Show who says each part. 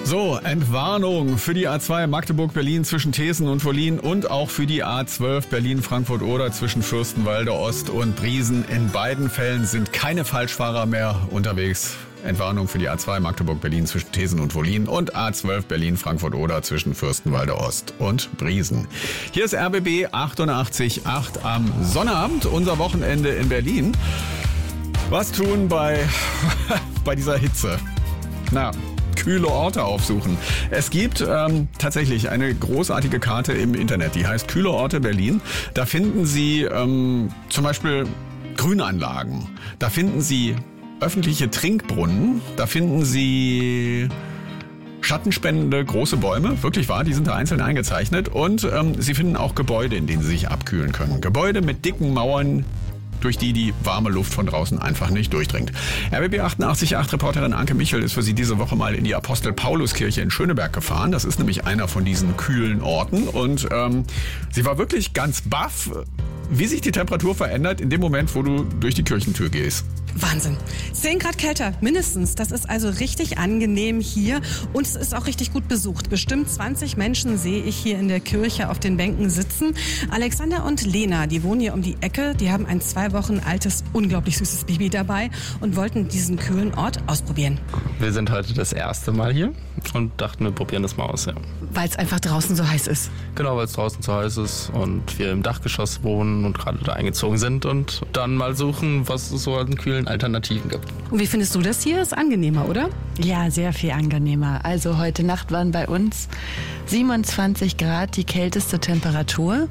Speaker 1: So, Entwarnung für die A2 Magdeburg-Berlin zwischen Thesen und Wollin und auch für die A12 Berlin-Frankfurt-Oder zwischen Fürstenwalde Ost und Briesen. In beiden Fällen sind keine Falschfahrer mehr unterwegs. Entwarnung für die A2 Magdeburg-Berlin zwischen Thesen und Wollin und A12 Berlin-Frankfurt-Oder zwischen Fürstenwalde Ost und Briesen. Hier ist RBB 88.8 am Sonnabend, unser Wochenende in Berlin. Was tun bei dieser Hitze? Na, kühle Orte aufsuchen. Es gibt tatsächlich eine großartige Karte im Internet, die heißt Kühle Orte Berlin. Da finden Sie zum Beispiel Grünanlagen. Da finden Sie öffentliche Trinkbrunnen. Da finden Sie schattenspendende große Bäume, wirklich wahr, die sind da einzeln eingezeichnet. Und Sie finden auch Gebäude, in denen Sie sich abkühlen können. Gebäude mit dicken Mauern, durch die warme Luft von draußen einfach nicht durchdringt. RBB 88.8 Reporterin Anke Michel ist für Sie diese Woche mal in die Apostel-Paulus-Kirche in Schöneberg gefahren. Das ist nämlich einer von diesen kühlen Orten. Und sie war wirklich ganz baff, wie sich die Temperatur verändert in dem Moment, wo du durch die Kirchentür gehst.
Speaker 2: Wahnsinn. 10 Grad kälter, mindestens. Das ist also richtig angenehm hier. Und es ist auch richtig gut besucht. Bestimmt 20 Menschen sehe ich hier in der Kirche auf den Bänken sitzen. Alexander und Lena, die wohnen hier um die Ecke. Die haben ein 2 Wochen altes, unglaublich süßes Baby dabei und wollten diesen kühlen Ort ausprobieren.
Speaker 3: Wir sind heute das erste Mal hier und dachten, wir probieren das mal aus. Ja.
Speaker 2: Weil es einfach draußen so heiß ist.
Speaker 3: Genau, weil es draußen so heiß ist und wir im Dachgeschoss wohnen und gerade da eingezogen sind und dann mal suchen, was es so an kühlen Alternativen gibt.
Speaker 2: Und wie findest du das hier? Ist angenehmer, oder?
Speaker 4: Ja, sehr viel angenehmer. Also heute Nacht waren bei uns 27 Grad die kälteste Temperatur.